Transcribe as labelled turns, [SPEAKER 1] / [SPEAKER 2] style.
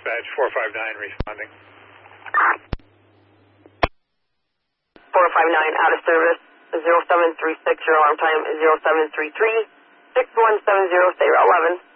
[SPEAKER 1] dispatch, 459 responding.
[SPEAKER 2] 459 out of service, 0736, your alarm time is 0733, 6170, stay 11.